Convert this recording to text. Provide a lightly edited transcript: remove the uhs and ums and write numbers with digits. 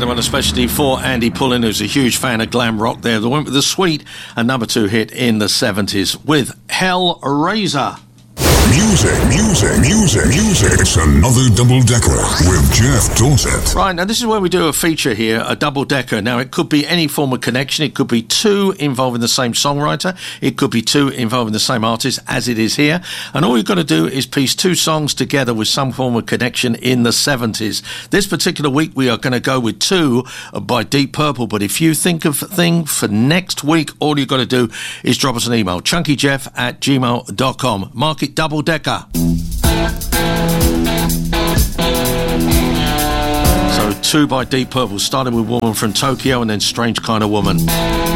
Friday one, especially for Andy Pullen, who's a huge fan of glam rock there. They went with the Sweet, a number 2 hit in the 70s with Hellraiser. Music. It's another double-decker with Jeff Dorset. Right, now this is where we do a feature here, a double-decker. Now, it could be any form of connection. It could be 2 involving the same songwriter. It could be 2 involving the same artist, as it is here. And all you've got to do is piece 2 songs together with some form of connection in the 70s. This particular week, we are going to go with 2 by Deep Purple. But if you think of a thing for next week, all you've got to do is drop us an email, chunkyjeff@gmail.com. Mark it double-decker. So 2 by Deep Purple, starting with Woman from Tokyo and then Strange Kind of Woman.